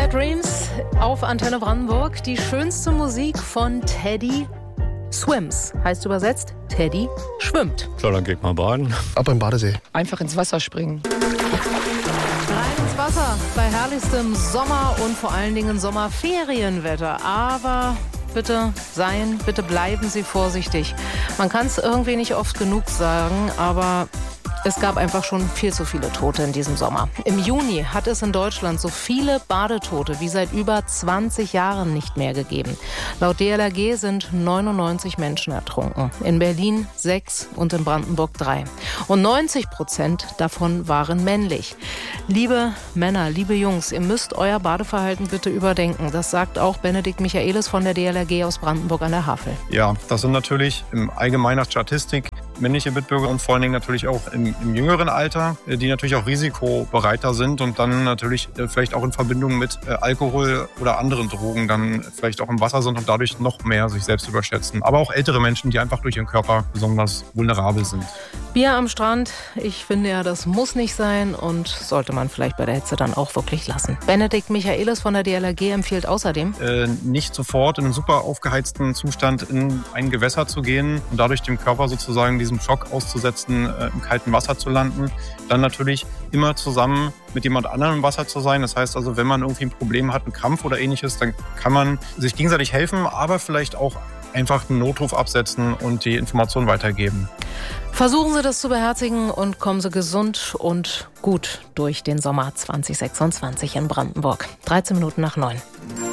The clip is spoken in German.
Sweet Dreams auf Antenne Brandenburg. Die schönste Musik von Teddy Swims. Heißt übersetzt, Teddy schwimmt. So, dann geht mal baden. Ab im Badesee. Einfach ins Wasser springen. Rein ins Wasser bei herrlichstem Sommer und vor allen Dingen Sommerferienwetter. Aber bitte bleiben Sie vorsichtig. Man kann es irgendwie nicht oft genug sagen, aber es gab einfach schon viel zu viele Tote in diesem Sommer. Im Juni hat es in Deutschland so viele Badetote wie seit über 20 Jahren nicht mehr gegeben. Laut DLRG sind 99 Menschen ertrunken. In Berlin 6 und in Brandenburg 3. Und 90% davon waren männlich. Liebe Männer, liebe Jungs, ihr müsst euer Badeverhalten bitte überdenken. Das sagt auch Benedikt Michaelis von der DLRG aus Brandenburg an der Havel. Ja, das sind natürlich im allgemeiner Statistik männliche Mitbürger und vor allen Dingen natürlich auch im jüngeren Alter, die natürlich auch risikobereiter sind und dann natürlich vielleicht auch in Verbindung mit Alkohol oder anderen Drogen dann vielleicht auch im Wasser sind und dadurch noch mehr sich selbst überschätzen. Aber auch ältere Menschen, die einfach durch ihren Körper besonders vulnerabel sind. Bier am Strand, ich finde ja, das muss nicht sein und sollte man vielleicht bei der Hitze dann auch wirklich lassen. Benedikt Michaelis von der DLRG empfiehlt außerdem, nicht sofort in einem super aufgeheizten Zustand in ein Gewässer zu gehen und dadurch dem Körper sozusagen diesem Schock auszusetzen, im kalten Wasser zu landen. Dann natürlich immer zusammen mit jemand anderem im Wasser zu sein. Das heißt also, wenn man irgendwie ein Problem hat, einen Krampf oder ähnliches, dann kann man sich gegenseitig helfen, aber vielleicht auch einfach einen Notruf absetzen und die Information weitergeben. Versuchen Sie das zu beherzigen und kommen Sie gesund und gut durch den Sommer 2026 in Brandenburg. 13 Minuten nach 9.